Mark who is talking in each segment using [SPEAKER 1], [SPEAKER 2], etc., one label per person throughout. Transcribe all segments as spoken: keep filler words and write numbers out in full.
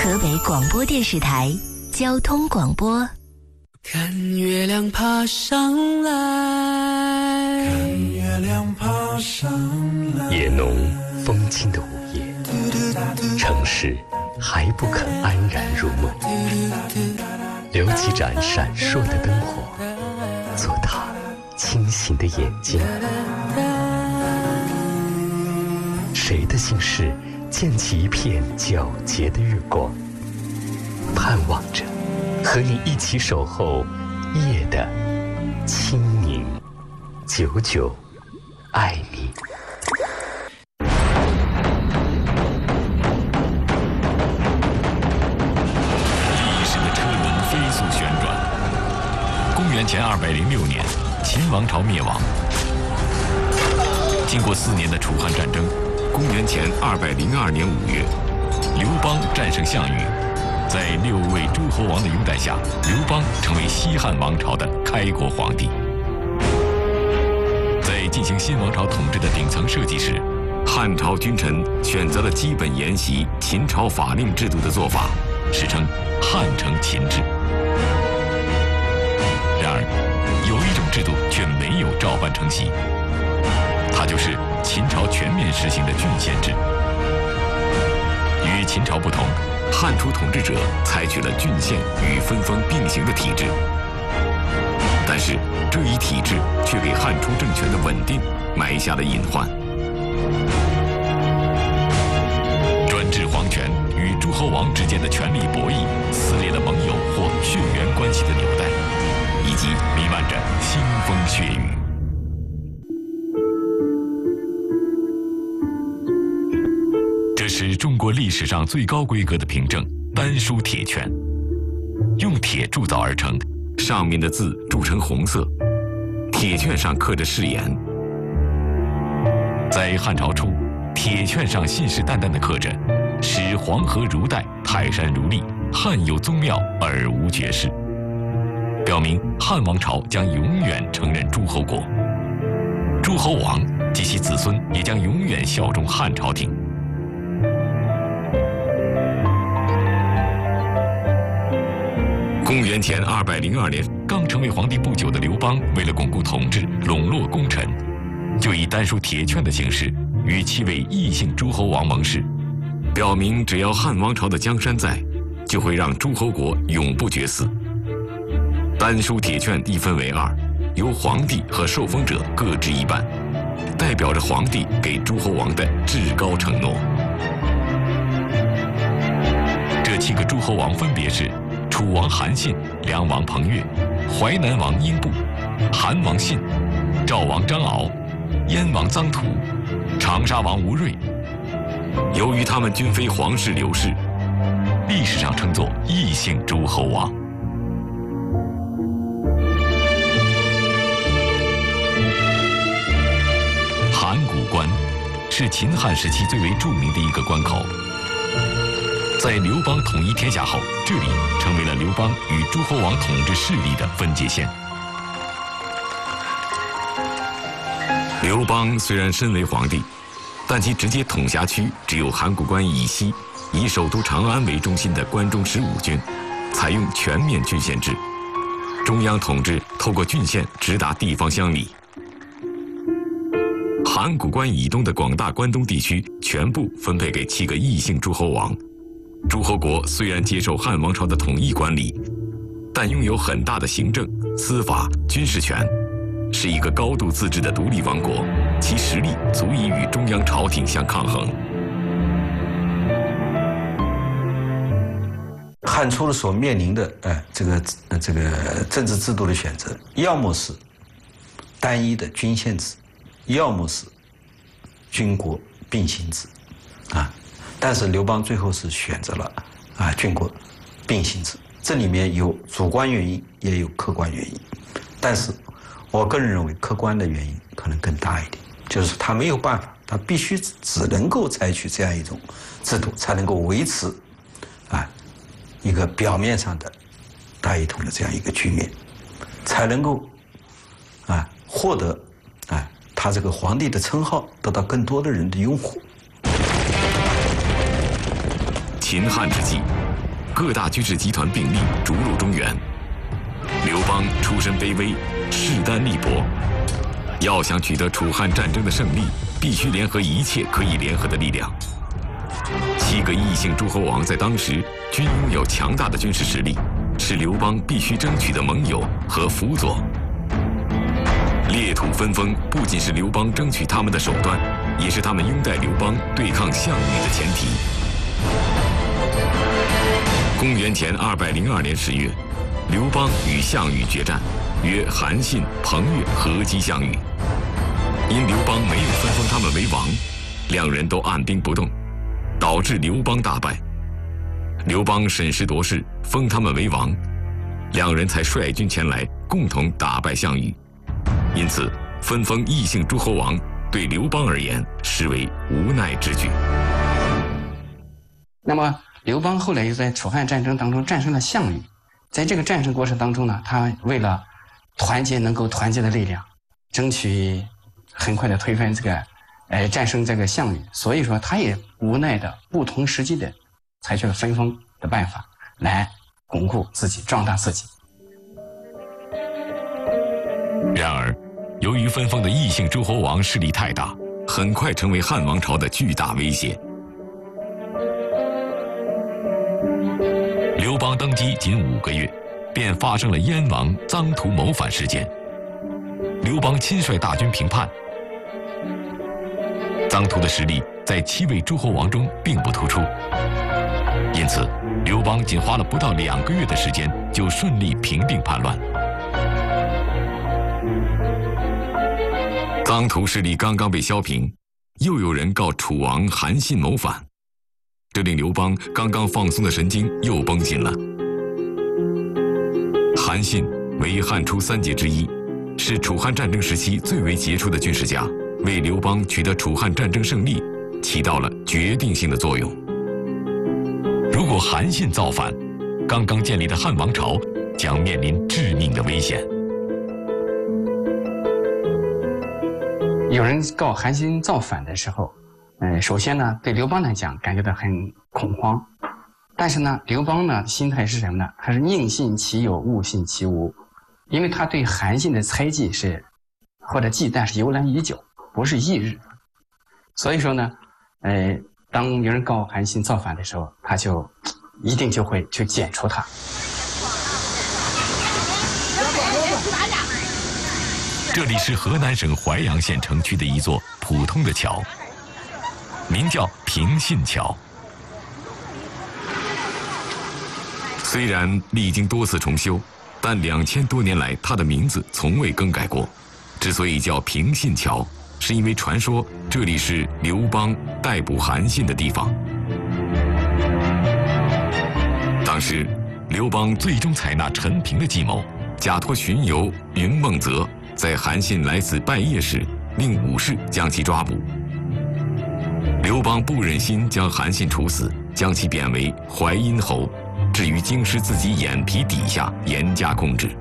[SPEAKER 1] 河北广播电视台交通广播。
[SPEAKER 2] 看月亮爬上来，看月亮爬上来。
[SPEAKER 3] 夜浓风轻的午夜，城市还不肯安然入梦，留几盏闪烁的灯火，做他清醒的眼睛。谁的心事溅起一片皎洁的月光，盼望着和你一起守候夜的清宁。久久爱你。
[SPEAKER 4] 历史的车轮飞速旋转。公元前二百零六年，秦王朝灭亡。经过四年的楚汉战争，公元前二百零二年五月，刘邦战胜项羽。在六位诸侯王的拥戴下，刘邦成为西汉王朝的开国皇帝。在进行新王朝统治的顶层设计时，汉朝君臣选择了基本沿袭秦朝法令制度的做法，史称汉承秦制。然而，有一种制度却没有照搬承袭，它就是秦朝全面实行的郡县制。与秦朝不同，汉初统治者采取了郡县与分封并行的体制，但是这一体制却给汉初政权的稳定埋下了隐患。专制皇权与诸侯王之间的权力博弈，撕裂了盟友或血缘关系的纽带，以及弥漫着腥风血雨。这是中国历史上最高规格的凭证——丹书铁券，用铁铸造而成，上面的字铸成红色，铁券上刻着誓言。在汉朝初，铁券上信誓旦旦地刻着“使黄河如带，泰山如砾，汉有宗庙，而无绝世”，表明汉王朝将永远承认诸侯国，诸侯王及其子孙也将永远效忠汉朝廷。公元前二百零二年，刚成为皇帝不久的刘邦，为了巩固统治、笼络功臣，就以丹书铁券的形式与七位异姓诸侯王盟誓，表明只要汉王朝的江山在，就会让诸侯国永不绝嗣。丹书铁券一分为二，由皇帝和受封者各执一半，代表着皇帝给诸侯王的至高承诺。这七个诸侯王分别是楚王韩信、梁王彭越、淮南王英布、韩王信、赵王张敖、燕王臧荼、长沙王吴瑞。由于他们均非皇室刘氏，历史上称作异姓诸侯王。函谷关是秦汉时期最为著名的一个关口。在刘邦统一天下后，这里成为了刘邦与诸侯王统治势力的分界线。刘邦虽然身为皇帝，但其直接统辖区只有函谷关以西，以首都长安为中心的关中十五郡，采用全面郡县制，中央统治透过郡县直达地方乡里。函谷关以东的广大关东地区全部分配给七个异姓诸侯王。诸侯国虽然接受汉王朝的统一管理，但拥有很大的行政、司法、军事权，是一个高度自治的独立王国，其实力足以与中央朝廷相抗衡。
[SPEAKER 5] 汉初的所面临的呃这个呃这个政治制度的选择，要么是单一的郡县制，要么是军国并行制，啊。但是刘邦最后是选择了啊郡国并行制，这里面有主观原因，也有客观原因。但是我个人认为，客观的原因可能更大一点，就是他没有办法，他必须只能够采取这样一种制度，才能够维持啊一个表面上的大一统的这样一个局面，才能够啊获得啊他这个皇帝的称号得到更多的人的拥护。
[SPEAKER 4] 秦汉之际， 各大军事集团并力逐鹿中原。刘邦出身卑微，势单力薄，要想取得楚汉战争的胜利，必须联合一切可以联合的力量。七个异姓诸侯王在当时均拥有强大的军事实力，是刘邦必须争取的盟友和辅佐。裂土分封不仅是刘邦争取他们的手段，也是他们拥戴刘邦对抗项羽的前提。公元前二百零二年十月，刘邦与项羽决战，约韩信、彭越合击项羽。因刘邦没有分封他们为王，两人都按兵不动，导致刘邦大败。刘邦审时度势，封他们为王，两人才率军前来，共同打败项羽。因此，分封异姓诸侯王对刘邦而言实为无奈之举。
[SPEAKER 6] 那么，刘邦后来又在楚汉战争当中战胜了项羽。在这个战争过程当中呢，他为了团结能够团结的力量，争取很快的推翻这个，呃，战胜这个项羽，所以说他也无奈的不同时机的采取了分封的办法来巩固自己、壮大自己。
[SPEAKER 4] 然而，由于分封的异姓诸侯王势力太大，很快成为汉王朝的巨大威胁。刘邦登基仅五个月，便发生了燕王臧荼谋反事件。刘邦亲率大军平叛。臧荼的实力在七位诸侯王中并不突出，因此刘邦仅花了不到两个月的时间，就顺利平定叛乱。臧荼势力刚刚被削平，又有人告楚王韩信谋反，这令刘邦刚刚放松的神经又绷紧了。韩信为汉初三杰之一，是楚汉战争时期最为杰出的军事家，为刘邦取得楚汉战争胜利起到了决定性的作用。如果韩信造反，刚刚建立的汉王朝将面临致命的危险。
[SPEAKER 6] 有人告韩信造反的时候，呃，首先呢，对刘邦来讲感觉到很恐慌，但是呢，刘邦呢心态是什么呢？他是宁信其有，勿信其无，因为他对韩信的猜忌是或者忌惮是由来已久，不是一日。所以说呢，呃，当有人告韩信造反的时候，他就一定就会去剪除他。
[SPEAKER 4] 这里是河南省淮阳县城区的一座普通的桥，名叫平信桥。虽然历经多次重修，但两千多年来它的名字从未更改过。之所以叫平信桥，是因为传说这里是刘邦逮捕韩信的地方。当时刘邦最终采纳陈平的计谋，假托巡游云梦泽，在韩信来此拜谒时，令武士将其抓捕。刘邦不忍心将韩信处死，将其贬为淮阴侯，置于京师自己眼皮底下，严加控制。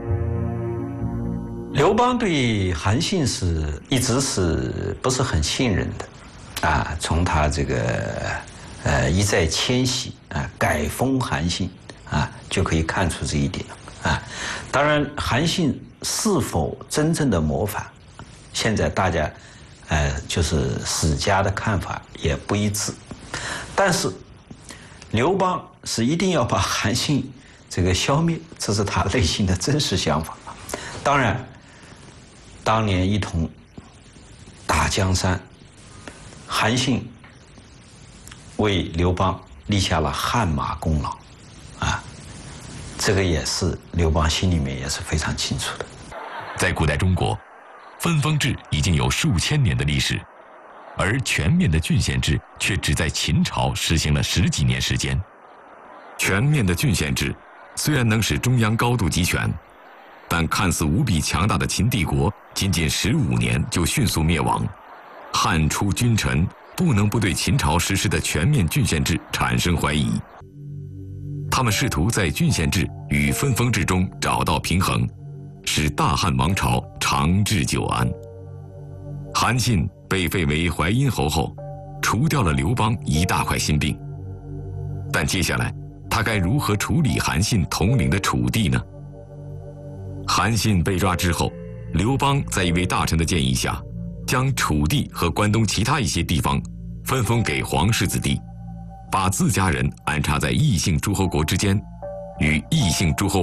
[SPEAKER 5] 刘邦对韩信是一直是不是很信任的，啊，从他这个呃一再迁徙啊，改封韩信啊，就可以看出这一点啊。当然，韩信是否真正的谋反，现在大家呃就是史家的看法也不一致，但是刘邦是一定要把韩信这个消灭，这是他内心的真实想法。当然，当年一同打江山，韩信为刘邦立下了汗马功劳，啊，这个也是刘邦心里面也是非常清楚的。
[SPEAKER 4] 在古代中国，分封制已经有数千年的历史，而全面的郡县制却只在秦朝实行了十几年时间。全面的郡县制虽然能使中央高度集权，但看似无比强大的秦帝国仅仅十五年就迅速灭亡。汉初君臣不能不对秦朝实施的全面郡县制产生怀疑，他们试图在郡县制与分封制中找到平衡，使大汉王朝长治久安。韩信被废为淮阴侯后，除掉了刘邦一大块心病，但接下来他该如何处理韩信统领的楚地呢？韩信被抓之后，刘邦在一位大臣的建议下，将楚地和关东其他一些地方分封给皇室子弟，把自家人安插在异姓诸侯国之间，与异姓诸侯